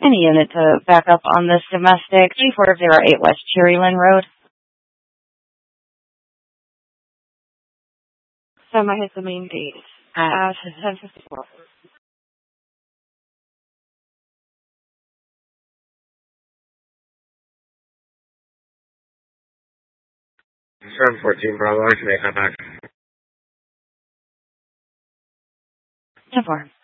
Any unit to back up on this domestic 3408 West Cherryland Road. Semi hits the main gate at 10:54. 714 Bravo, I can make that back. 10-4.